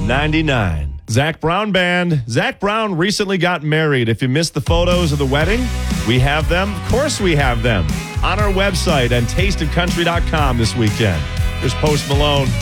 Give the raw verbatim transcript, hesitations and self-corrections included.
ninety-nine. Zach Brown Band. Zach Brown recently got married. If you missed the photos of the wedding, we have them. Of course we have them on our website and taste of country dot com this weekend. There's Post Malone.